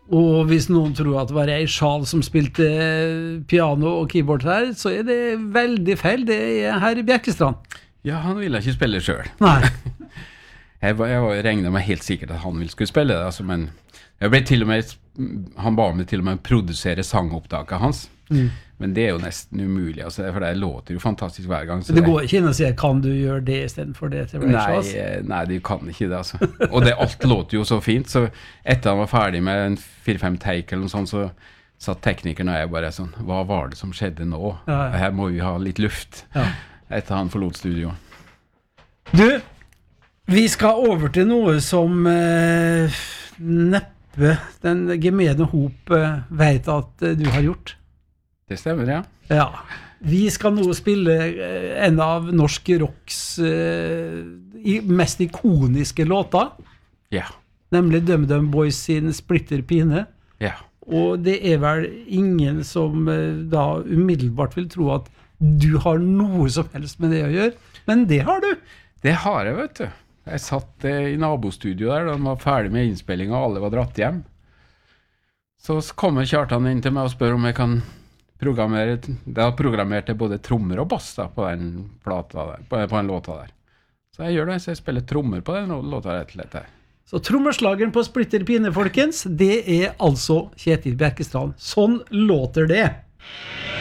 Og hvis noen tror at det var ei sjal som spilte piano og keyboard her, så det veldig feil, det herr Bjerkestrand. Ja, han ville ikke spille selv. Nei. Jeg regnet meg helt sikkert at han ville skulle spille det, altså, men jeg ble til og med, han ba meg til og med produsere sangopptaket hans. Men det jo nesten umulig, altså, for det låter jo fantastisk hver gang. Det går ikke inn å si, kan du gjøre det I stedet for det til Nei, du kan ikke det, altså. Og alt låter jo så fint, så etter han var ferdig med en 4-5 take eller noe sånt, så satt teknikeren og jeg bare sånn, hva var det som skjedde nå? Ja. Her må vi ha litt luft, etter han forlot studio. Du, vi skal over til noe som neppe den gemene hop vet at du har gjort. Det stemmer, ja. Ja. Vi skal nå spille en av norsk rocks mest ikoniske låter. Ja. Nemlig DumDum Boys sin Splitter Pine. Ja. Og det vel ingen som da umiddelbart vil tro at du har noe som helst med det å gjøre. Men det har du. Det har jeg, vet du. Jeg satt I nabostudio der, da de var ferdig med innspilling og alle var dratt hjem. Så kommer Kjartan inn til meg og spør om jeg kan programmere. Det har programmert både trommer og bass da, på den plata der, på den låta der. Så jeg gjør det, så jeg spiller trommer på den låta rett og slett her. Så trommerslageren på Splitter Pine, folkens, det altså Kjetil Bjerkestrand. Sånn låter det.